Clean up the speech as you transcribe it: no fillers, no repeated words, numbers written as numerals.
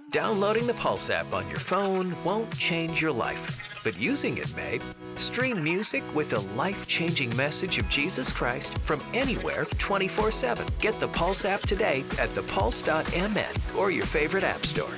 Downloading the Pulse app on your phone won't change your life, but using it may. Stream music with a life-changing message of Jesus Christ from anywhere 24/7. Get the Pulse app today at thepulse.mn or your favorite app store.